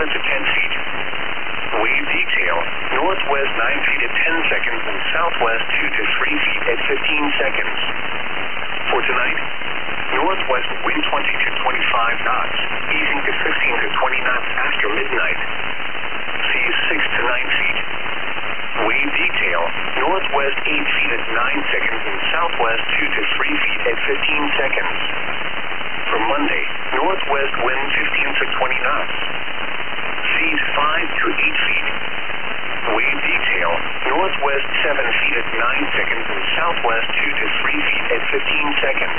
to 10 feet. Wave detail, northwest 9 feet at 10 seconds and southwest 2 to 3 feet at 15 seconds. For tonight, northwest wind 20 to 25 knots, easing to 15 to 20 knots after midnight. Seas 6 to 9 feet. Wave detail, northwest 8 feet at 9 seconds and southwest 2 to 3 feet at 15 seconds. For Monday, northwest wind 15 to 20 knots. Seas 5 to 8 feet. Wave detail, northwest 7 feet at 9 seconds and southwest 2 to 3 feet at 15 seconds.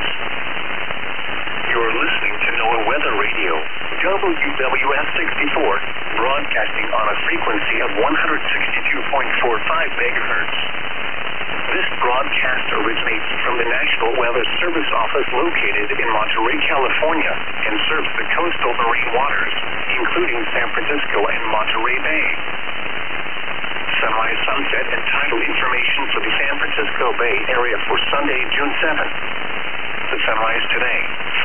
You're listening to NOAA Weather Radio, WWF 64, broadcasting on a frequency of 162.45 megahertz. This broadcast originates from the National Weather Service Office located in Monterey, California, and serves the coastal marine waters, including San Francisco and Monterey Bay. Sunrise, sunset, and tidal information for the San Francisco Bay Area for Sunday, June 7th. The sunrise today,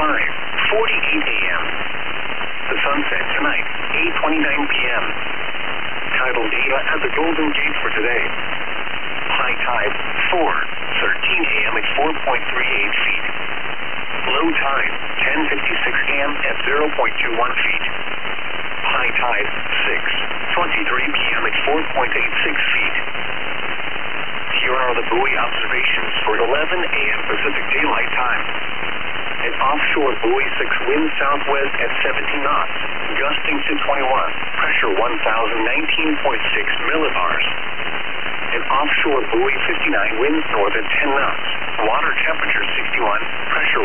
5:48 a.m. The sunset tonight, 8:29 p.m. Tidal data at the Golden Gate for today. High tide, 4:13 a.m. at 4.38 feet. Low tide, 10:56 a.m. at 0.21 feet. High tide, 6:23 p.m. at 4.86 feet. Here are the buoy observations for 11 a.m. Pacific Daylight Time. An offshore buoy 6 wind southwest at 17 knots, gusting to 21, pressure 1,019.6 millibars. An offshore buoy 59 winds north at 10 knots, water temperature 61, pressure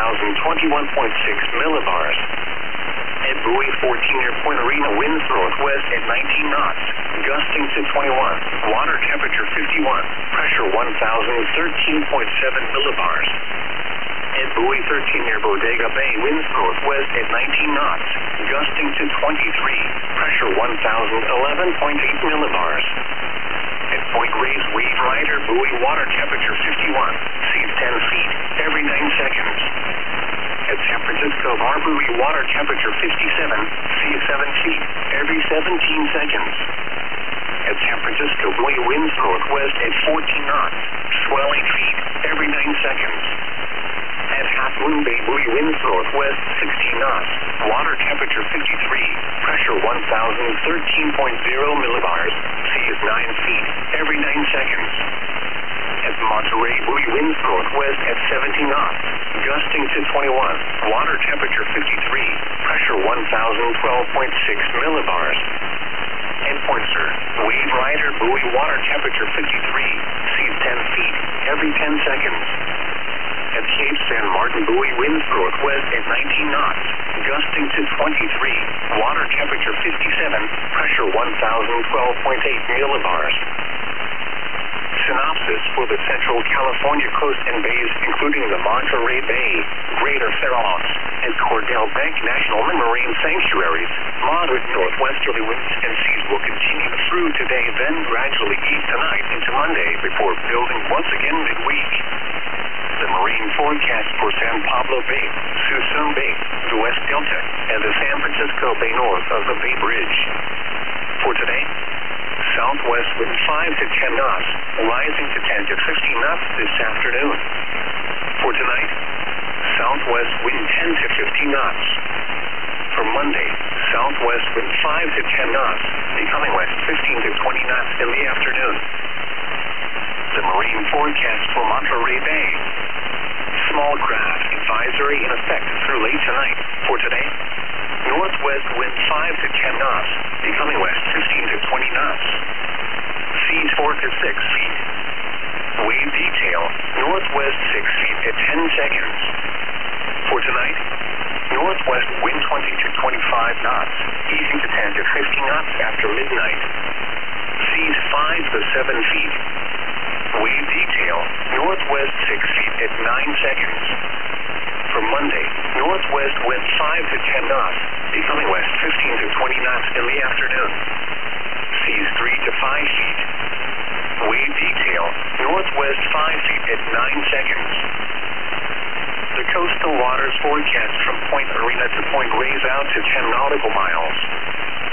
1,021.6 millibars. At buoy 14 near Point Arena winds northwest at 19 knots, gusting to 21, water temperature 51, pressure 1,013.7 millibars. At buoy 13 near Bodega Bay winds northwest at 19 knots, gusting to 23, pressure 1,011.8 millibars. At Point Reyes Wave Rider buoy water temperature 51, seas 10 feet every 9 seconds. At San Francisco Bar buoy water temperature 57, seas 7 feet every 17 seconds. At San Francisco buoy winds northwest at 14 knots, swell 8 feet every 9 seconds. At Half Moon Bay buoy winds northwest 16 knots, water temperature 53, pressure 1,013.0 millibars, seas 9 feet every 9 seconds. At Monterey buoy winds northwest at 17 knots, gusting to 21, water temperature 53, pressure 1,012.6 millibars. At Point Sur, Wave Rider buoy water temperature 53, seas 10 feet every 10 seconds. At Cape San Martin buoy winds northwest at 19 knots, gusting to 23, water temperature 57, pressure 1,012.8 millibars. Synopsis for the Central California coast and bays, including the Monterey Bay, Greater Farallones, and Cordell Bank National Marine Sanctuaries. Moderate northwesterly winds and seas will continue through today, then gradually ease tonight into Monday before building once again midweek. The marine forecast for San Pablo Bay, Suisun Bay, the West Delta, and the San Francisco Bay north of the Bay Bridge. For today, southwest wind 5 to 10 knots, rising to 10 to 15 knots this afternoon. For tonight, southwest wind 10 to 15 knots. For Monday, southwest wind 5 to 10 knots, becoming west 15 to 20 knots in the afternoon. The marine forecast for Monterey Bay. Small craft advisory in effect through late tonight. For today, northwest wind 5 to 10 knots, becoming west 15 to 20 knots. Seas 4 to 6 feet. Wave detail, northwest 6 feet at 10 seconds. For tonight, northwest wind 20 to 25 knots, easing to 10 to 15 knots after midnight. Seas 5 to 7 feet. Wave detail, northwest 6 feet at 9 seconds. For Monday, northwest wind 5 to 10 knots, becoming west 15 to 20 knots in the afternoon. Seas 3 to 5 feet. Wave detail, northwest 5 feet at 9 seconds. The coastal waters forecast from Point Arena to Point Reyes out to 10 nautical miles.